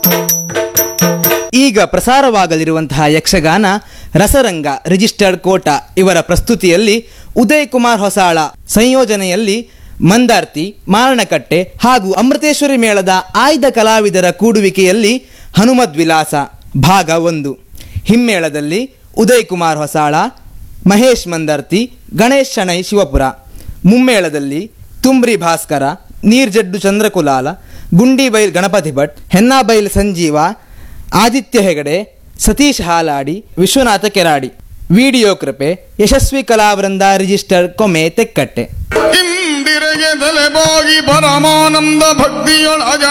ಈಗ ಪ್ರಸಾರವಾಗಲಿರುವಂತಹ ಯಕ್ಷಗಾನ ರಸರಂಗ ರಿಜಿಸ್ಟರ್ಡ್ ಕೋಟ ಇವರ ಪ್ರಸ್ತುತಿಯಲ್ಲಿ ಉದಯ್ ಕುಮಾರ್ ಹೊಸಾಳ ಸಂಯೋಜನೆಯಲ್ಲಿ ಮಂದಾರ್ತಿ, ಮಾರಣಕಟ್ಟೆ ಹಾಗೂ ಅಮೃತೇಶ್ವರಿ ಮೇಳದ ಆಯ್ದ ಕಲಾವಿದರ ಕೂಡುವಿಕೆಯಲ್ಲಿ ಹನುಮದ್ ವಿಲಾಸ ಭಾಗ 1. ಹಿಮ್ಮೇಳದಲ್ಲಿ ಉದಯ್ ಕುಮಾರ್ ಹೊಸಾಳ, ಮಹೇಶ್ ಮಂದಾರ್ತಿ, ಗಣೇಶ್ ಶಣೈ ಶಿವಪುರ. ಮುಮ್ಮೇಳದಲ್ಲಿ ತುಂಬ್ರಿ ಭಾಸ್ಕರ, ನೀರ್ಜಡ್ಡು ಚಂದ್ರಕುಲಾಲ, ಗುಂಡಿಬೈಲ್ ಗಣಪತಿ ಭಟ್, ಹೆನ್ನಾಬೈಲ್ ಸಂಜೀವ, ಆದಿತ್ಯ ಹೆಗಡೆ, ಸತೀಶ್ ಹಾಲಾಡಿ, ವಿಶ್ವನಾಥ ಕೆರಾಡಿ. ವಿಡಿಯೋ ಕೃಪೆ ಯಶಸ್ವಿ ಕಲಾವೃಂದ ರಿಜಿಸ್ಟರ್ ಕೊಮೆ ತೆಕ್ಕಟ್ಟೆ. ಇಂದಿರೆಗೆ ತಲೆಬಾಗಿ ಪರಮಾನಂದ ಭಕ್ತಿಯೊಳಗ